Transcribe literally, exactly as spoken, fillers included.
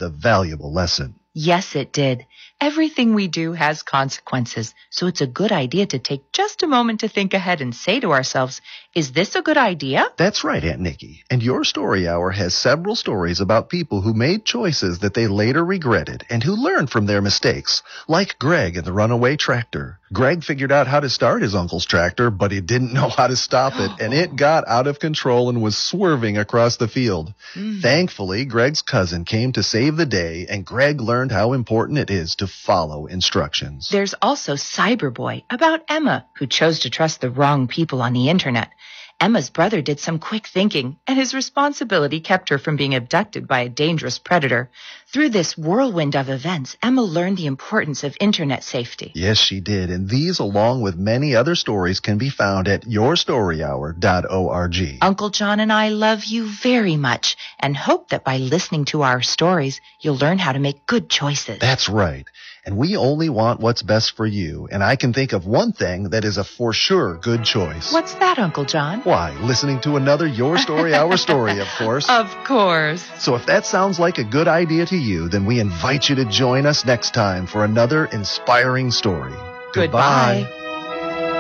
with a valuable lesson. Yes, it did. Everything we do has consequences, so it's a good idea to take just a moment to think ahead and say to ourselves, is this a good idea? That's right, Aunt Nikki. And your story hour has several stories about people who made choices that they later regretted and who learned from their mistakes, like Greg and the runaway tractor. Greg figured out how to start his uncle's tractor, but he didn't know how to stop it, and it got out of control and was swerving across the field. Mm. Thankfully, Greg's cousin came to save the day, and Greg learned how important it is to follow instructions. There's also Cyberboy, about Emma, who chose to trust the wrong people on the internet. Emma's brother did some quick thinking, and his responsibility kept her from being abducted by a dangerous predator. Through this whirlwind of events, Emma learned the importance of internet safety. Yes, she did, and these, along with many other stories, can be found at your story hour dot org. Uncle John and I love you very much, and hope that by listening to our stories, you'll learn how to make good choices. That's right. And we only want what's best for you. And I can think of one thing that is a for sure good choice. What's that, Uncle John? Why, listening to another Your Story, Our Story, of course. Of course. So if that sounds like a good idea to you, then we invite you to join us next time for another inspiring story. Goodbye. Goodbye.